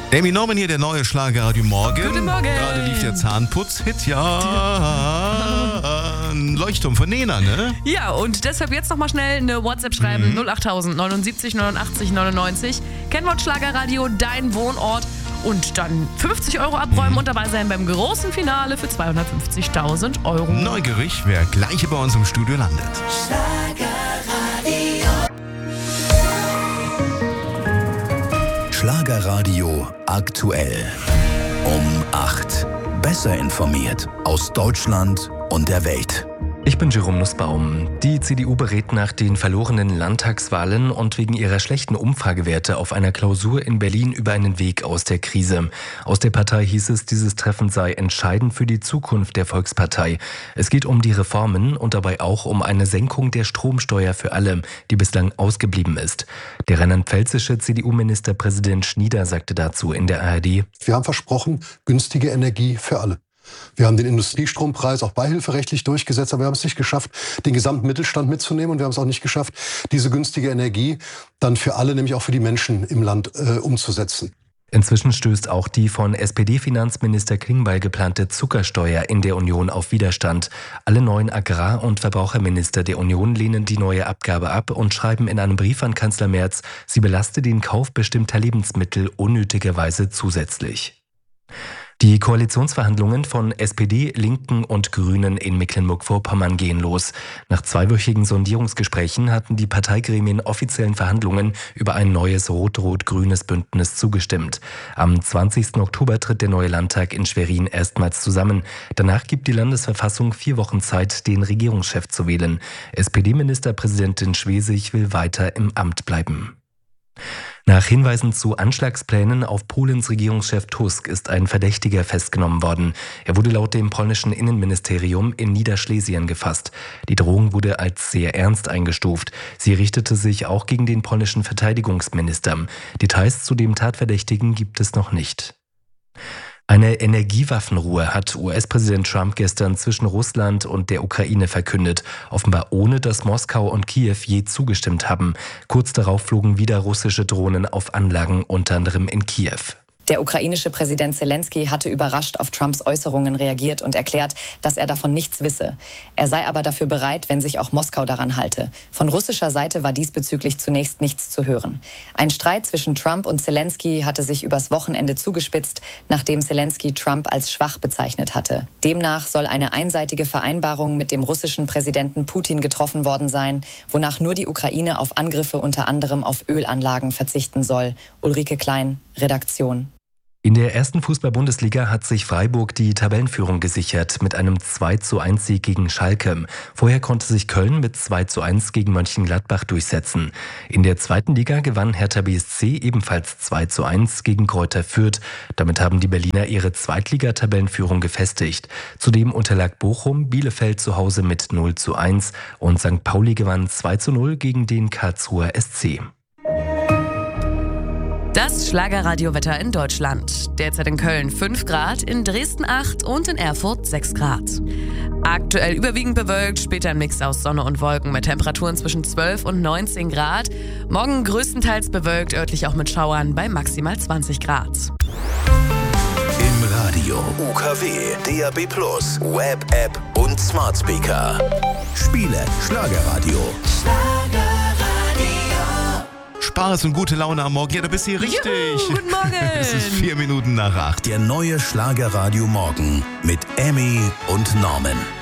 Amy Norman hier, der neue Schlagerradio Morgen. Guten Morgen. Gerade lief der Zahnputz-Hit, ja. Ein Leuchtturm von Nena, ne? Ja, und deshalb jetzt nochmal schnell eine WhatsApp schreiben. 08000 79 89 99. Kennwort Schlagerradio, dein Wohnort. Und dann 50 € abräumen und dabei sein beim großen Finale für 250.000 €. Neugierig, wer gleich bei uns im Studio landet. Schlagerradio aktuell. Um 8. Besser informiert aus Deutschland und der Welt. Ich bin Jerome Nussbaum. Die CDU berät nach den verlorenen Landtagswahlen und wegen ihrer schlechten Umfragewerte auf einer Klausur in Berlin über einen Weg aus der Krise. Aus der Partei hieß es, dieses Treffen sei entscheidend für die Zukunft der Volkspartei. Es geht um die Reformen und dabei auch um eine Senkung der Stromsteuer für alle, die bislang ausgeblieben ist. Der rheinland-pfälzische CDU-Ministerpräsident Schnieder sagte dazu in der ARD: Wir haben versprochen, günstige Energie für alle. Wir haben den Industriestrompreis auch beihilferechtlich durchgesetzt, aber wir haben es nicht geschafft, den gesamten Mittelstand mitzunehmen, und wir haben es auch nicht geschafft, diese günstige Energie dann für alle, nämlich auch für die Menschen im Land, umzusetzen. Inzwischen stößt auch die von SPD-Finanzminister Klingbeil geplante Zuckersteuer in der Union auf Widerstand. Alle neuen Agrar- und Verbraucherminister der Union lehnen die neue Abgabe ab und schreiben in einem Brief an Kanzler Merz, sie belaste den Kauf bestimmter Lebensmittel unnötigerweise zusätzlich. Die Koalitionsverhandlungen von SPD, Linken und Grünen in Mecklenburg-Vorpommern gehen los. Nach zweiwöchigen Sondierungsgesprächen hatten die Parteigremien offiziellen Verhandlungen über ein neues rot-rot-grünes Bündnis zugestimmt. Am 20. Oktober tritt der neue Landtag in Schwerin erstmals zusammen. Danach gibt die Landesverfassung 4 Wochen Zeit, den Regierungschef zu wählen. SPD-Ministerpräsidentin Schwesig will weiter im Amt bleiben. Nach Hinweisen zu Anschlagsplänen auf Polens Regierungschef Tusk ist ein Verdächtiger festgenommen worden. Er wurde laut dem polnischen Innenministerium in Niederschlesien gefasst. Die Drohung wurde als sehr ernst eingestuft. Sie richtete sich auch gegen den polnischen Verteidigungsminister. Details zu dem Tatverdächtigen gibt es noch nicht. Eine Energiewaffenruhe hat US-Präsident Trump gestern zwischen Russland und der Ukraine verkündet, offenbar ohne dass Moskau und Kiew je zugestimmt haben. Kurz darauf flogen wieder russische Drohnen auf Anlagen, unter anderem in Kiew. Der ukrainische Präsident Zelensky hatte überrascht auf Trumps Äußerungen reagiert und erklärt, dass er davon nichts wisse. Er sei aber dafür bereit, wenn sich auch Moskau daran halte. Von russischer Seite war diesbezüglich zunächst nichts zu hören. Ein Streit zwischen Trump und Zelensky hatte sich übers Wochenende zugespitzt, nachdem Zelensky Trump als schwach bezeichnet hatte. Demnach soll eine einseitige Vereinbarung mit dem russischen Präsidenten Putin getroffen worden sein, wonach nur die Ukraine auf Angriffe unter anderem auf Ölanlagen verzichten soll. Ulrike Klein, Redaktion. In der ersten Fußball-Bundesliga hat sich Freiburg die Tabellenführung gesichert mit einem 2:1-Sieg gegen Schalke. Vorher konnte sich Köln mit 2:1 gegen Mönchengladbach durchsetzen. In der zweiten Liga gewann Hertha BSC ebenfalls 2:1 gegen Greuther Fürth. Damit haben die Berliner ihre Zweitliga-Tabellenführung gefestigt. Zudem unterlag Bochum Bielefeld zu Hause mit 0:1 und St. Pauli gewann 2:0 gegen den Karlsruher SC. Das Schlagerradiowetter in Deutschland. Derzeit in Köln 5 Grad, in Dresden 8 und in Erfurt 6 Grad. Aktuell überwiegend bewölkt, später ein Mix aus Sonne und Wolken mit Temperaturen zwischen 12 und 19 Grad. Morgen größtenteils bewölkt, örtlich auch mit Schauern bei maximal 20 Grad. Im Radio, UKW, DAB+, Web-App und Smart Speaker. Spiele Schlagerradio. Spaß und gute Laune am Morgen. Ja, da bist du hier richtig. Juhu, guten Morgen. Es ist 4 Minuten nach 8. Der neue Schlagerradio Morgen mit Emmy und Norman.